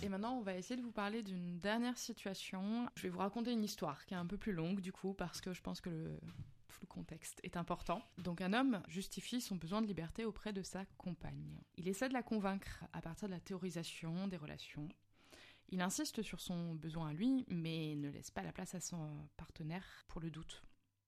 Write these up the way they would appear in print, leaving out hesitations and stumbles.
Et maintenant, on va essayer de vous parler d'une dernière situation. Je vais vous raconter une histoire qui est un peu plus longue, du coup, parce que je pense que tout le contexte est important. Donc un homme justifie son besoin de liberté auprès de sa compagne. Il essaie de la convaincre à partir de la théorisation des relations. Il insiste sur son besoin à lui, mais ne laisse pas la place à son partenaire pour le doute,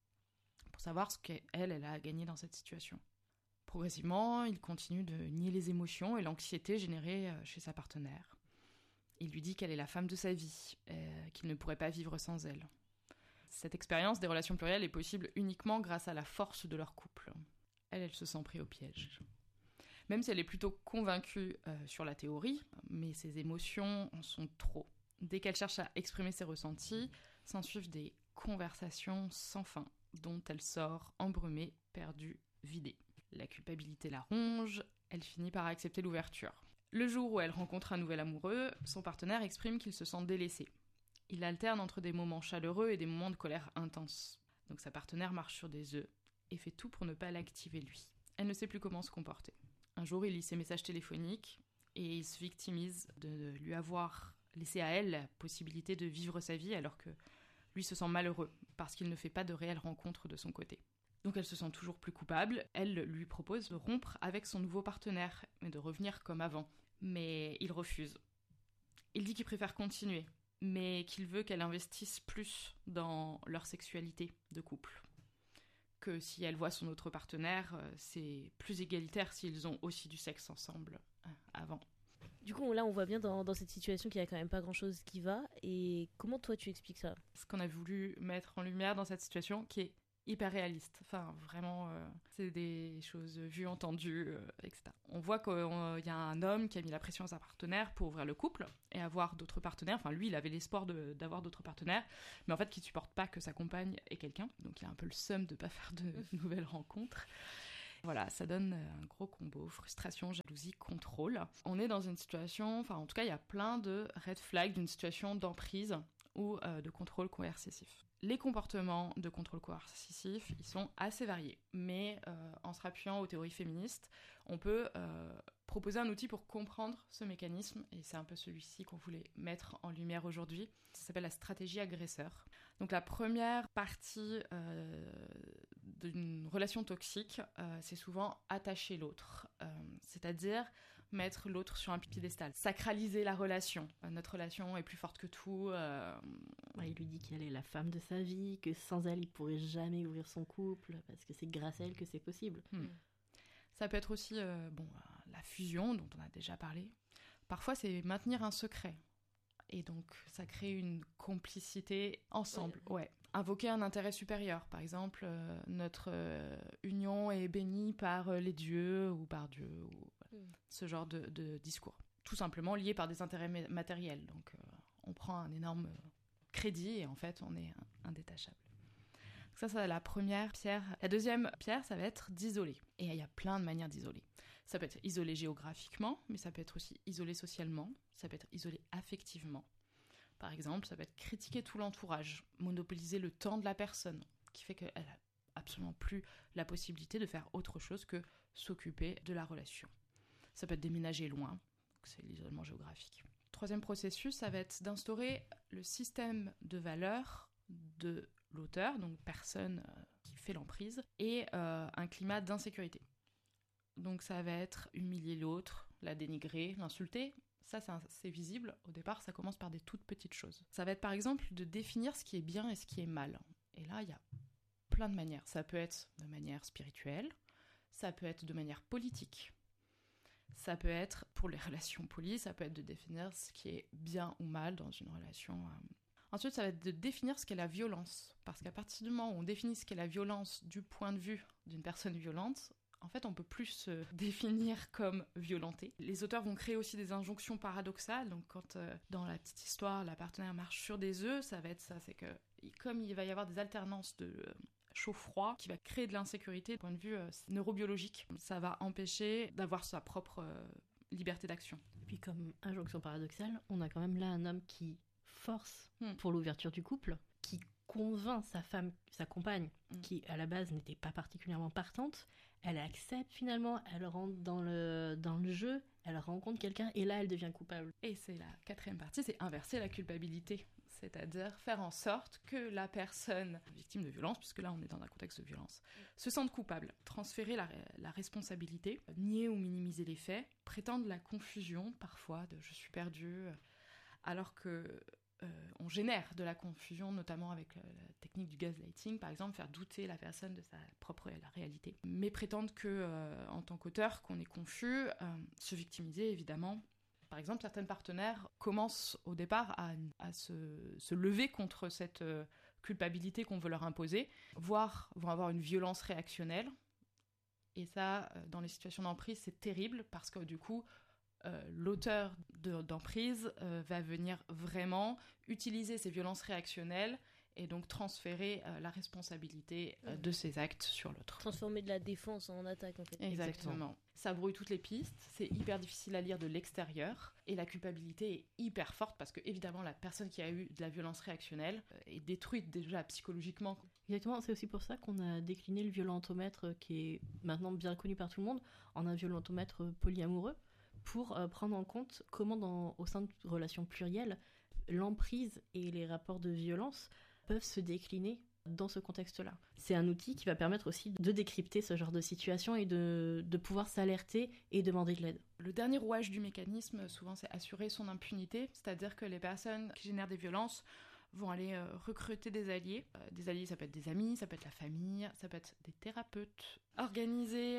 pour savoir ce qu'elle a à gagner dans cette situation. Progressivement, il continue de nier les émotions et l'anxiété générées chez sa partenaire. Il lui dit qu'elle est la femme de sa vie, qu'il ne pourrait pas vivre sans elle. Cette expérience des relations plurielles est possible uniquement grâce à la force de leur couple. Elle se sent prise au piège. Même si elle est plutôt convaincue sur la théorie, mais ses émotions en sont trop. Dès qu'elle cherche à exprimer ses ressentis, s'ensuivent des conversations sans fin, dont elle sort embrumée, perdue, vidée. La culpabilité la ronge, elle finit par accepter l'ouverture. Le jour où elle rencontre un nouvel amoureux, son partenaire exprime qu'il se sent délaissé. Il alterne entre des moments chaleureux et des moments de colère intense. Donc sa partenaire marche sur des œufs et fait tout pour ne pas l'activer lui. Elle ne sait plus comment se comporter. Un jour, il lit ses messages téléphoniques et il se victimise de lui avoir laissé à elle la possibilité de vivre sa vie alors que lui se sent malheureux parce qu'il ne fait pas de réelles rencontres de son côté. Donc elle se sent toujours plus coupable. Elle lui propose de rompre avec son nouveau partenaire et de revenir comme avant. Mais il refuse. Il dit qu'il préfère continuer, mais qu'il veut qu'elle investisse plus dans leur sexualité de couple. Que si elle voit son autre partenaire, c'est plus égalitaire s'ils ont aussi du sexe ensemble avant. Du coup, là, on voit bien dans cette situation qu'il y a quand même pas grand-chose qui va. Et comment toi, tu expliques ça ? Ce qu'on a voulu mettre en lumière dans cette situation, qui est hyper réaliste. Enfin, vraiment, c'est des choses vues, entendues, etc. On voit qu'il y a un homme qui a mis la pression à sa partenaire pour ouvrir le couple et avoir d'autres partenaires. Enfin, lui, il avait l'espoir d'avoir d'autres partenaires, mais en fait, qui supporte pas que sa compagne ait quelqu'un. Donc, il a un peu le seum de pas faire de nouvelles rencontres. Voilà, ça donne un gros combo, frustration, jalousie, contrôle. On est dans une situation, enfin en tout cas il y a plein de red flags d'une situation d'emprise ou de contrôle coercitif. Les comportements de contrôle coercitif, ils sont assez variés, mais en se rappuyant aux théories féministes, on peut proposer un outil pour comprendre ce mécanisme, et c'est un peu celui-ci qu'on voulait mettre en lumière aujourd'hui. Ça s'appelle la stratégie agresseur. Donc la première partie d'une relation toxique, c'est souvent attacher l'autre, c'est-à-dire mettre l'autre sur un piédestal, sacraliser la relation. Notre relation est plus forte que tout. Il lui dit qu'elle est la femme de sa vie, que sans elle, il pourrait jamais ouvrir son couple, parce que c'est grâce à elle que c'est possible. Ça peut être aussi la fusion, dont on a déjà parlé. Parfois, c'est maintenir un secret. Et donc, ça crée une complicité ensemble. Ouais. Invoquer un intérêt supérieur. Par exemple, notre union est bénie par les dieux ou par Dieu. Ou ce genre de discours. Tout simplement lié par des intérêts matériels. Donc, on prend un énorme crédit et en fait, on est indétachable. Ça, c'est la première pierre. La deuxième pierre, ça va être d'isoler. Et il y a plein de manières d'isoler. Ça peut être isolé géographiquement, mais ça peut être aussi isolé socialement, ça peut être isolé affectivement. Par exemple, ça peut être critiquer tout l'entourage, monopoliser le temps de la personne, qui fait qu'elle a absolument plus la possibilité de faire autre chose que s'occuper de la relation. Ça peut être déménager loin, donc c'est l'isolement géographique. Troisième processus, ça va être d'instaurer le système de valeurs de l'auteur, donc personne qui fait l'emprise, et un climat d'insécurité. Donc ça va être humilier l'autre, la dénigrer, l'insulter. Ça, c'est visible. Au départ, ça commence par des toutes petites choses. Ça va être par exemple de définir ce qui est bien et ce qui est mal. Et là, il y a plein de manières. Ça peut être de manière spirituelle, ça peut être de manière politique, ça peut être, pour les relations polies, ça peut être de définir ce qui est bien ou mal dans une relation. Ensuite, ça va être de définir ce qu'est la violence. Parce qu'à partir du moment où on définit ce qu'est la violence du point de vue d'une personne violente, en fait, on peut plus se définir comme violenté. Les auteurs vont créer aussi des injonctions paradoxales. Donc, quand dans la petite histoire, la partenaire marche sur des œufs, ça va être ça. C'est que, comme il va y avoir des alternances de chaud-froid, qui va créer de l'insécurité du point de vue neurobiologique, ça va empêcher d'avoir sa propre liberté d'action. Et puis, comme injonction paradoxale, on a quand même là un homme qui force pour l'ouverture du couple, qui convainc sa compagne, qui à la base n'était pas particulièrement partante. Elle accepte finalement, elle rentre dans le jeu, elle rencontre quelqu'un et là elle devient coupable. Et c'est la 4e partie, c'est inverser la culpabilité. C'est-à-dire faire en sorte que la personne victime de violence, puisque là on est dans un contexte de violence, se sente coupable. Transférer la responsabilité, nier ou minimiser les faits, prétendre la confusion parfois de « je suis perdu », alors que on génère de la confusion, notamment avec la technique du gaslighting, par exemple, faire douter la personne de sa propre réalité. Mais prétendre que, en tant qu'auteur, qu'on est confus, se victimiser évidemment. Par exemple, certains partenaires commencent au départ à se lever contre cette culpabilité qu'on veut leur imposer, voire vont avoir une violence réactionnelle. Et ça, dans les situations d'emprise, c'est terrible parce que du coup, l'auteur d'emprise va venir vraiment utiliser ces violences réactionnelles et donc transférer la responsabilité de ses actes sur l'autre. Transformer de la défense en attaque, en fait. Exactement. Ça brouille toutes les pistes, c'est hyper difficile à lire de l'extérieur, et la culpabilité est hyper forte parce que, évidemment, la personne qui a eu de la violence réactionnelle est détruite déjà psychologiquement. Exactement, c'est aussi pour ça qu'on a décliné le violentomètre, qui est maintenant bien connu par tout le monde, en un violentomètre polyamoureux, pour prendre en compte comment, au sein de relations plurielles, l'emprise et les rapports de violence peuvent se décliner dans ce contexte-là. C'est un outil qui va permettre aussi de décrypter ce genre de situation et de pouvoir s'alerter et demander de l'aide. Le dernier rouage du mécanisme, souvent, c'est assurer son impunité, c'est-à-dire que les personnes qui génèrent des violences vont aller recruter des alliés. Des alliés, ça peut être des amis, ça peut être la famille, ça peut être des thérapeutes. Organiser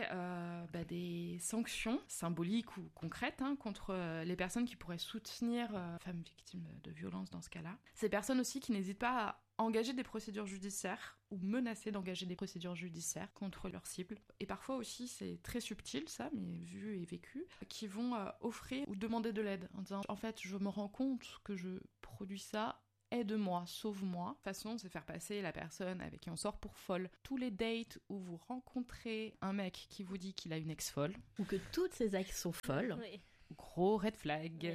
des sanctions symboliques ou concrètes contre les personnes qui pourraient soutenir femmes victimes de violences dans ce cas-là. Ces personnes aussi qui n'hésitent pas à engager des procédures judiciaires ou menacer d'engager des procédures judiciaires contre leurs cibles. Et parfois aussi, c'est très subtil ça, mais vu et vécu, qui vont offrir ou demander de l'aide en disant « En fait, je me rends compte que je produis ça, aide-moi, sauve-moi ». De toute façon, c'est faire passer la personne avec qui on sort pour folle. Tous les dates où vous rencontrez un mec qui vous dit qu'il a une ex folle, ou que toutes ses ex sont folles, Oui. gros red flag.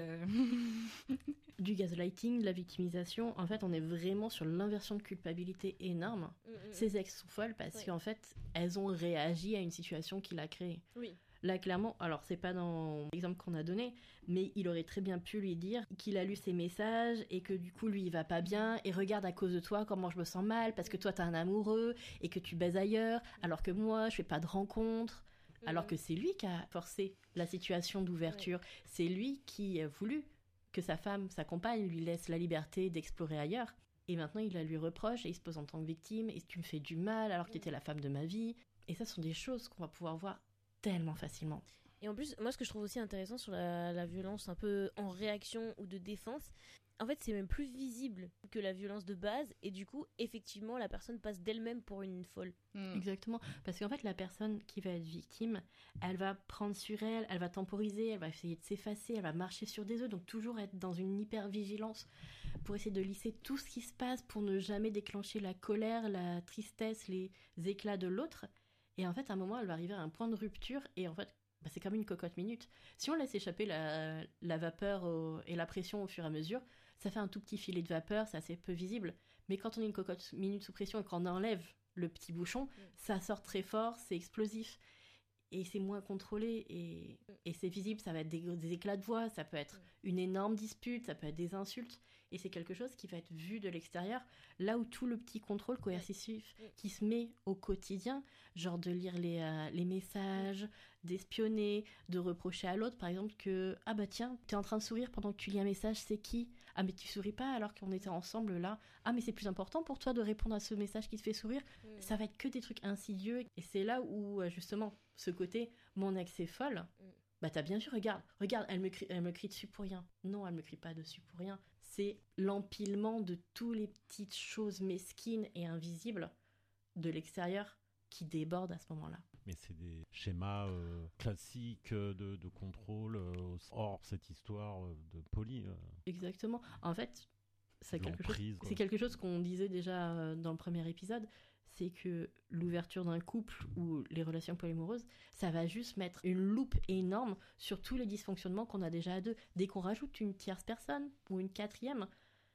Du gaslighting, de la victimisation, en fait, on est vraiment sur l'inversion de culpabilité énorme. Ces ex sont folles parce qu'en fait, elles ont réagi à une situation qu'il a créée. Oui. Là, clairement, alors c'est pas dans l'exemple qu'on a donné, mais il aurait très bien pu lui dire qu'il a lu ses messages et que du coup, lui, il va pas bien et regarde à cause de toi comment je me sens mal parce que toi, t'as un amoureux et que tu baises ailleurs alors que moi, je fais pas de rencontres. Alors que c'est lui qui a forcé la situation d'ouverture. C'est lui qui a voulu que sa femme, sa compagne, lui laisse la liberté d'explorer ailleurs. Et maintenant, il la lui reproche et il se pose en tant que victime. Et tu me fais du mal alors que tu étais la femme de ma vie. Et ça, ce sont des choses qu'on va pouvoir voir tellement facilement. Et en plus, moi, ce que je trouve aussi intéressant sur la violence un peu en réaction ou de défense, en fait, c'est même plus visible que la violence de base. Et du coup, effectivement, la personne passe d'elle-même pour une folle. Exactement. Parce qu'en fait, la personne qui va être victime, elle va prendre sur elle, elle va temporiser, elle va essayer de s'effacer, elle va marcher sur des œufs. Donc, toujours être dans une hyper-vigilance pour essayer de lisser tout ce qui se passe, pour ne jamais déclencher la colère, la tristesse, les éclats de l'autre. Et en fait, à un moment, elle va arriver à un point de rupture. Et en fait, c'est comme une cocotte minute. Si on laisse échapper la vapeur et la pression au fur et à mesure, ça fait un tout petit filet de vapeur, c'est assez peu visible. Mais quand on a une cocotte minute sous pression et qu'on enlève le petit bouchon, ça sort très fort, c'est explosif. Et c'est moins contrôlé et c'est visible, ça va être des éclats de voix, ça peut être une énorme dispute, ça peut être des insultes. Et c'est quelque chose qui va être vu de l'extérieur, là où tout le petit contrôle coercitif qui se met au quotidien, genre de lire les messages, d'espionner, de reprocher à l'autre, par exemple que « Ah bah tiens, t'es en train de sourire pendant que tu lis un message, c'est qui ? Ah mais tu souris pas alors qu'on était ensemble là. Ah mais c'est plus important pour toi de répondre à ce message qui te fait sourire. » Ça va être que des trucs insidieux. Et c'est là où, justement, ce côté « Mon ex est folle », bah t'as bien vu, regarde, elle me crie dessus pour rien. Non, elle me crie pas dessus pour rien. C'est l'empilement de toutes les petites choses mesquines et invisibles de l'extérieur qui débordent à ce moment-là. Mais c'est des schémas classiques de contrôle hors cette histoire de poli. Exactement. En fait, c'est quelque chose qu'on disait déjà dans le premier épisode. C'est que l'ouverture d'un couple ou les relations polyamoureuses, ça va juste mettre une loupe énorme sur tous les dysfonctionnements qu'on a déjà à deux. Dès qu'on rajoute une tierce personne ou une quatrième,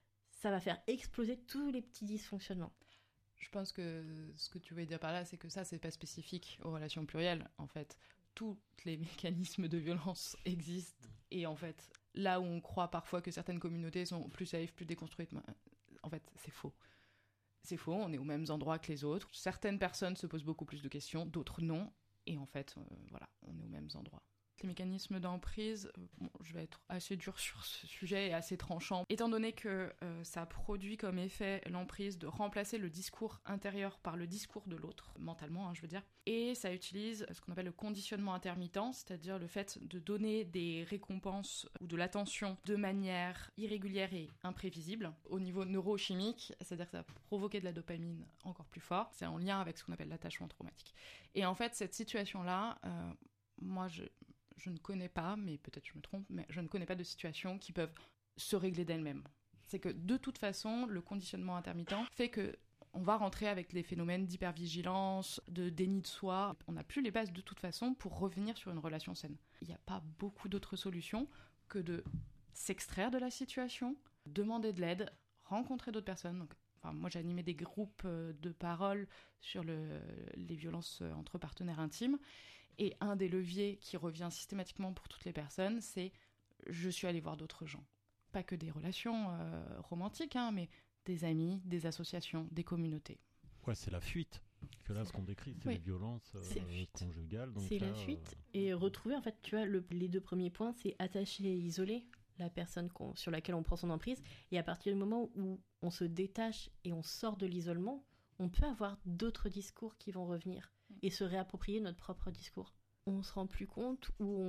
ça va faire exploser tous les petits dysfonctionnements. Je pense que ce que tu veux dire par là, c'est que ça, c'est pas spécifique aux relations plurielles. En fait, tous les mécanismes de violence existent. Et en fait, là où on croit parfois que certaines communautés sont plus safe, plus déconstruites, en fait, c'est faux. C'est faux, on est aux mêmes endroits que les autres. Certaines personnes se posent beaucoup plus de questions, d'autres non. Et en fait, voilà, on est aux mêmes endroits. Les mécanismes d'emprise, je vais être assez dure sur ce sujet et assez tranchant. Étant donné que ça produit comme effet l'emprise de remplacer le discours intérieur par le discours de l'autre, mentalement, hein, je veux dire. Et ça utilise ce qu'on appelle le conditionnement intermittent, c'est-à-dire le fait de donner des récompenses ou de l'attention de manière irrégulière et imprévisible au niveau neurochimique, c'est-à-dire que ça va provoquer de la dopamine encore plus fort. C'est en lien avec ce qu'on appelle l'attachement traumatique. Et en fait, cette situation-là, moi, je ne connais pas, mais peut-être je me trompe, mais je ne connais pas de situations qui peuvent se régler d'elles-mêmes. C'est que de toute façon, le conditionnement intermittent fait que on va rentrer avec des phénomènes d'hypervigilance, de déni de soi. On n'a plus les bases de toute façon pour revenir sur une relation saine. Il n'y a pas beaucoup d'autres solutions que de s'extraire de la situation, demander de l'aide, rencontrer d'autres personnes. Donc, moi, j'ai animé des groupes de parole sur les violences entre partenaires intimes. Et un des leviers qui revient systématiquement pour toutes les personnes, c'est « je suis allée voir d'autres gens ». Pas que des relations romantiques, hein, mais des amis, des associations, des communautés. Ouais, c'est la fuite. Que là, ce qu'on décrit, c'est les violences conjugales. Donc c'est là, la fuite. Et retrouver, en fait, tu vois, les deux premiers points, c'est attacher et isoler la personne sur laquelle on prend son emprise. Et à partir du moment où on se détache et on sort de l'isolement, on peut avoir d'autres discours qui vont revenir et se réapproprier notre propre discours. On se rend plus compte ou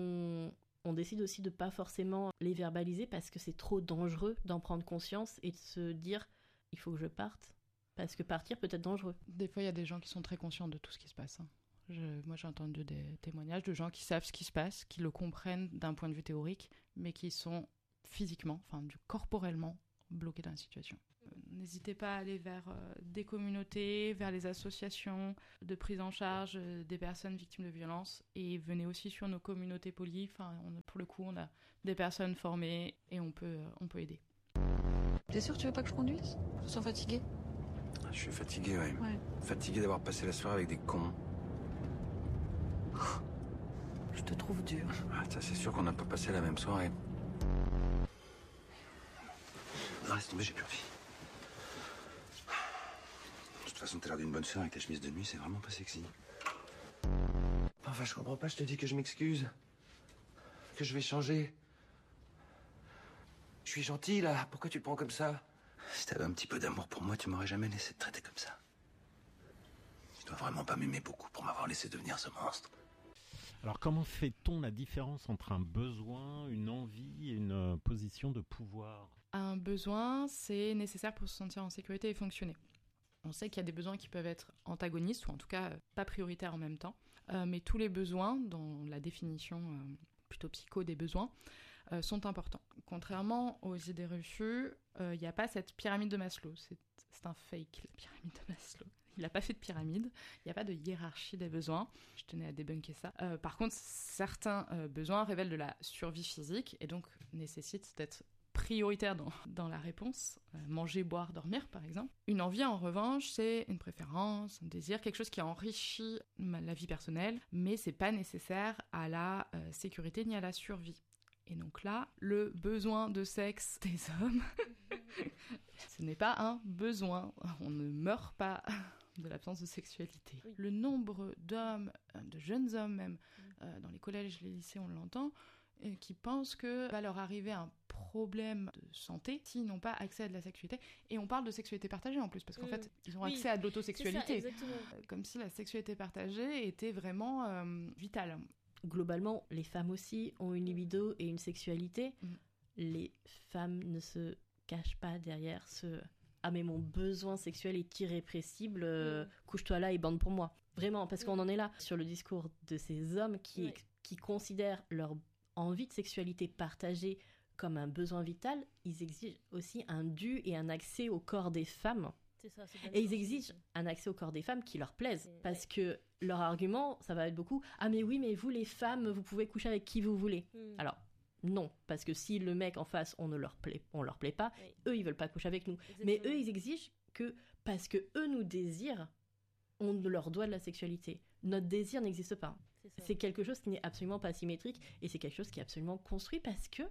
on décide aussi de pas forcément les verbaliser parce que c'est trop dangereux d'en prendre conscience et de se dire il faut que je parte parce que partir peut être dangereux. Des fois, il y a des gens qui sont très conscients de tout ce qui se passe. Moi, j'ai entendu des témoignages de gens qui savent ce qui se passe, qui le comprennent d'un point de vue théorique, mais qui sont physiquement, corporellement bloqués dans la situation. N'hésitez pas à aller vers des communautés, vers les associations de prise en charge des personnes victimes de violences et venez aussi sur nos communautés polies. Pour le coup, on a des personnes formées et on peut aider. T'es sûr que tu veux pas que je conduise ? Je me sens fatiguée. Je suis fatigué, ouais. Ouais. Fatigué d'avoir passé la soirée avec des cons. Je te trouve dur. Ah, ça, c'est sûr qu'on n'a pas passé la même soirée. Non, laisse tomber, j'ai plus envie. De toute façon, t'as l'air d'une bonne sœur avec ta chemise de nuit, c'est vraiment pas sexy. Enfin, je comprends pas, je te dis que je m'excuse. Que je vais changer. Je suis gentil, là. Pourquoi tu le prends comme ça? Si t'avais un petit peu d'amour pour moi, tu m'aurais jamais laissé te traiter comme ça. Tu dois vraiment pas m'aimer beaucoup pour m'avoir laissé devenir ce monstre. Alors, comment fait-on la différence entre un besoin, une envie et une position de pouvoir? Un besoin, c'est nécessaire pour se sentir en sécurité et fonctionner. On sait qu'il y a des besoins qui peuvent être antagonistes, ou en tout cas pas prioritaires en même temps. Mais tous les besoins, dans la définition plutôt psycho des besoins, sont importants. Contrairement aux idées reçues, il n'y a pas cette pyramide de Maslow. C'est un fake, la pyramide de Maslow. Il n'a pas fait de pyramide, il n'y a pas de hiérarchie des besoins. Je tenais à débunker ça. Par contre, certains besoins révèlent de la survie physique et donc nécessitent d'être prioritaires dans la réponse. Manger, boire, dormir, par exemple. Une envie, en revanche, c'est une préférence, un désir, quelque chose qui enrichit la vie personnelle, mais c'est pas nécessaire à la sécurité ni à la survie. Et donc là, le besoin de sexe des hommes, ce n'est pas un besoin. On ne meurt pas de l'absence de sexualité. Oui. Le nombre d'hommes, de jeunes hommes même, dans les collèges, les lycées, on l'entend, qui pensent que va leur arriver un problème de santé s'ils n'ont pas accès à de la sexualité. Et on parle de sexualité partagée en plus, parce qu'en fait, ils ont accès à de l'autosexualité. C'est ça, exactement. Comme si la sexualité partagée était vraiment vitale. Globalement, les femmes aussi ont une libido et une sexualité. Les femmes ne se cachent pas derrière ce « Ah mais mon besoin sexuel est irrépressible, couche-toi là et bande pour moi ». Vraiment, parce qu'on en est là sur le discours de ces hommes qui considèrent leur envie de sexualité partagée comme un besoin vital. Ils exigent aussi un dû et un accès au corps des femmes. C'est ça, et ils exigent un accès au corps des femmes qui leur plaise. Parce que leur argument, ça va être beaucoup « Ah mais oui, mais vous les femmes, vous pouvez coucher avec qui vous voulez. » Alors, Non, parce que si le mec en face, on leur plaît pas, Oui. eux, ils veulent pas coucher avec nous. Exactement. Mais eux, ils exigent que, parce que eux nous désirent, on leur doit de la sexualité. Notre désir n'existe pas. C'est ça. C'est quelque chose qui n'est absolument pas symétrique, et c'est quelque chose qui est absolument construit parce que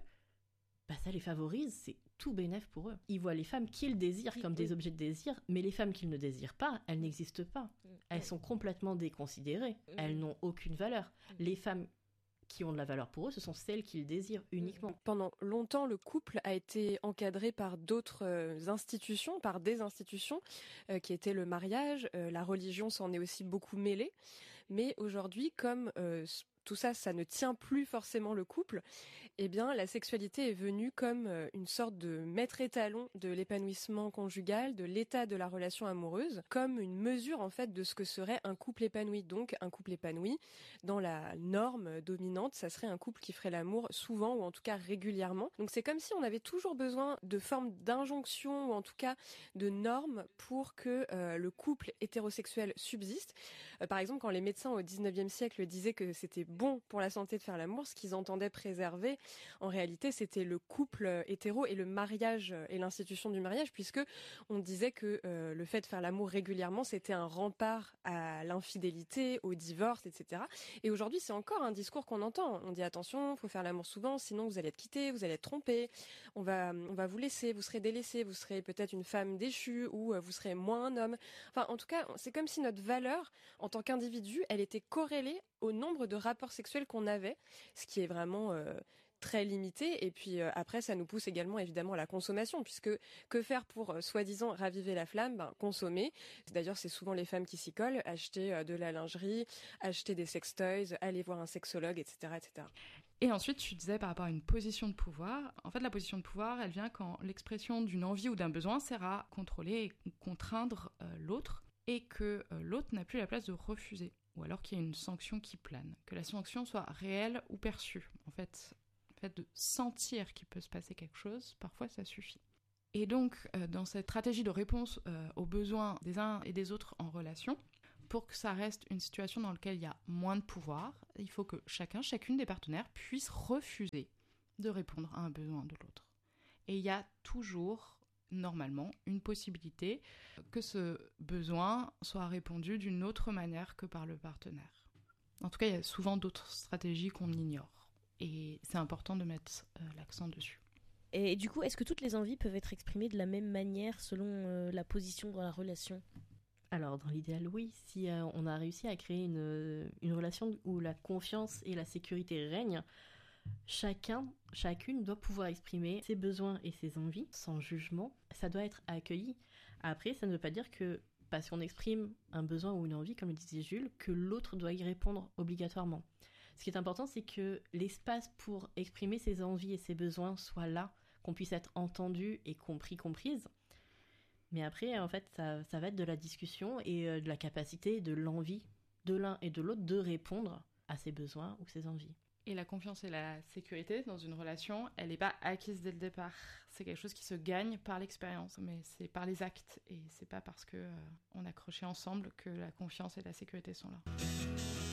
ça les favorise, c'est tout bénef pour eux. Ils voient les femmes qu'ils désirent comme des objets de désir, mais les femmes qu'ils ne désirent pas, elles n'existent pas. Elles sont complètement déconsidérées, elles n'ont aucune valeur. Les femmes qui ont de la valeur pour eux, ce sont celles qu'ils désirent uniquement. Pendant longtemps, le couple a été encadré par d'autres institutions, par des institutions, qui étaient le mariage. La religion s'en est aussi beaucoup mêlée. Mais aujourd'hui, comme tout ça, ça ne tient plus forcément le couple, eh bien, la sexualité est venue comme une sorte de maître étalon de l'épanouissement conjugal, de l'état de la relation amoureuse, comme une mesure, en fait, de ce que serait un couple épanoui. Donc, un couple épanoui, dans la norme dominante, ça serait un couple qui ferait l'amour souvent, ou en tout cas régulièrement. Donc, c'est comme si on avait toujours besoin de formes d'injonction, ou en tout cas de normes, pour que le couple hétérosexuel subsiste. Par exemple, quand les médecins au 19e siècle disaient que c'était bon pour la santé de faire l'amour, ce qu'ils entendaient préserver, en réalité, c'était le couple hétéro et le mariage et l'institution du mariage, puisque on disait que le fait de faire l'amour régulièrement, c'était un rempart à l'infidélité, au divorce, etc. Et aujourd'hui, c'est encore un discours qu'on entend. On dit attention, faut faire l'amour souvent, sinon vous allez être quitté, vous allez être trompé, on va vous laisser, vous serez délaissé, vous serez peut-être une femme déchue ou vous serez moins un homme. Enfin, en tout cas, c'est comme si notre valeur en tant qu'individu, elle était corrélée au nombre de rapports sexuels qu'on avait, ce qui est vraiment très limité. Et puis après, ça nous pousse également évidemment à la consommation, puisque que faire pour soi-disant raviver la flamme? Consommer. D'ailleurs, c'est souvent les femmes qui s'y collent, acheter de la lingerie, acheter des sextoys, aller voir un sexologue, etc., etc. Et ensuite, tu disais par rapport à une position de pouvoir, en fait, la position de pouvoir, elle vient quand l'expression d'une envie ou d'un besoin sert à contrôler et contraindre l'autre, et que l'autre n'a plus la place de refuser, ou alors qu'il y a une sanction qui plane, que la sanction soit réelle ou perçue. En fait, le fait de sentir qu'il peut se passer quelque chose, parfois ça suffit. Et donc, dans cette stratégie de réponse aux besoins des uns et des autres en relation, pour que ça reste une situation dans laquelle il y a moins de pouvoir, il faut que chacune des partenaires puisse refuser de répondre à un besoin de l'autre. Et il y a toujours, normalement, une possibilité que ce besoin soit répondu d'une autre manière que par le partenaire. En tout cas, il y a souvent d'autres stratégies qu'on ignore. Et c'est important de mettre l'accent dessus. Et du coup, est-ce que toutes les envies peuvent être exprimées de la même manière selon la position dans la relation ? Alors, dans l'idéal, oui. Si on a réussi à créer une relation où la confiance et la sécurité règnent, chacune doit pouvoir exprimer ses besoins et ses envies sans jugement. Ça doit être accueilli. Après, ça ne veut pas dire que, parce qu'on exprime un besoin ou une envie, comme le disait Jules, que l'autre doit y répondre obligatoirement. Ce qui est important, c'est que l'espace pour exprimer ses envies et ses besoins soit là, qu'on puisse être entendu et comprise. Mais après, en fait, ça va être de la discussion et de la capacité, de l'envie de l'un et de l'autre de répondre à ses besoins ou ses envies. Et la confiance et la sécurité dans une relation, elle n'est pas acquise dès le départ. C'est quelque chose qui se gagne par l'expérience, mais c'est par les actes. Et c'est pas parce qu'on a accroché ensemble que la confiance et la sécurité sont là.